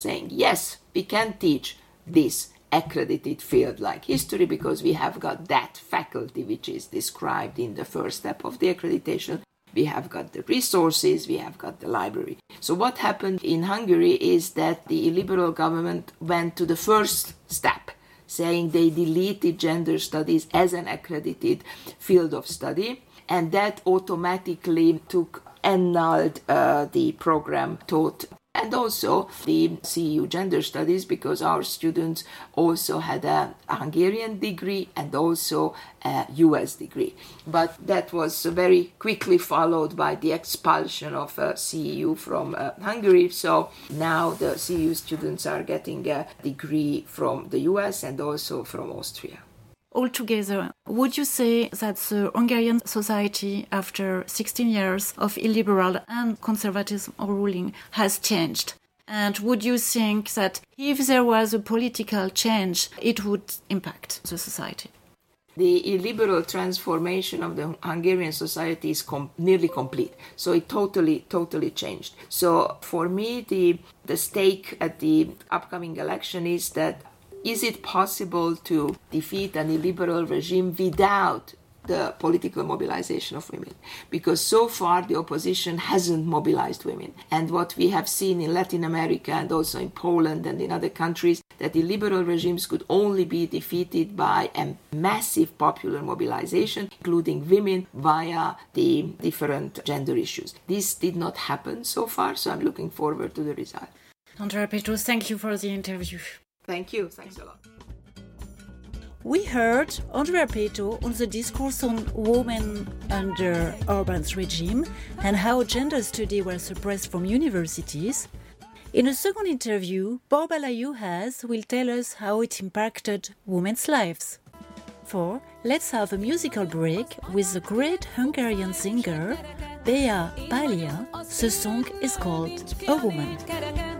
saying, yes, we can teach this accredited field like history because we have got that faculty which is described in the first step of the accreditation. We have got the resources, we have got the library. So what happened in Hungary is that the illiberal government went to the first step, saying they deleted gender studies as an accredited field of study, and that automatically annulled the program taught. And also the CEU gender studies, because our students also had a Hungarian degree and also a US degree. But that was very quickly followed by the expulsion of CEU from Hungary. So now the CEU students are getting a degree from the US and also from Austria. Altogether, would you say that the Hungarian society, after 16 years of illiberal and conservative ruling, has changed? And would you think that if there was a political change, it would impact the society? The illiberal transformation of the Hungarian society is nearly complete. So it totally changed. So for me, the stake at the upcoming election is that is it possible to defeat an illiberal regime without the political mobilization of women? Because so far the opposition hasn't mobilized women. And what we have seen in Latin America and also in Poland and in other countries, that illiberal regimes could only be defeated by a massive popular mobilization, including women, via the different gender issues. This did not happen so far, so I'm looking forward to the result. Andrea Peto, thank you for the interview. Thank you. Thanks a lot. We heard Andrea Peto on the discourse on women under Orban's regime and how gender studies were suppressed from universities. In a second interview, Borbála Juhász will tell us how it impacted women's lives. For let's have a musical break with the great Hungarian singer Bea Pália. The song is called A Woman.